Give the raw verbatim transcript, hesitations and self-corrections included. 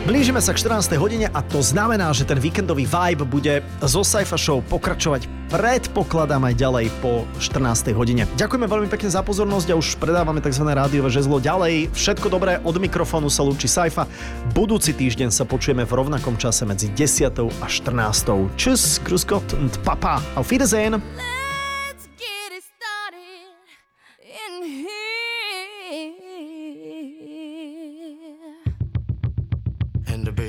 Blížime sa k štrnástej hodine a to znamená, že ten víkendový vibe bude zo Saifa Show pokračovať, predpokladám, aj ďalej po štrnástej hodine. Ďakujeme veľmi pekne za pozornosť a už predávame tzv. Rádiové žezlo ďalej. Všetko dobré, od mikrofónu sa lúči Saifa. Budúci týždeň sa počujeme v rovnakom čase medzi desiatou a štrnástou. Tschüss, grüß Gott und Papa. Auf Wiedersehen.